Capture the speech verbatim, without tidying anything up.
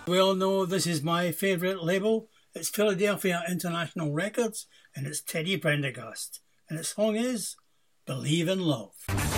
We all know this is my favourite label. It's Philadelphia International Records, and it's Teddy Prendergast. And its song is Believe in Love.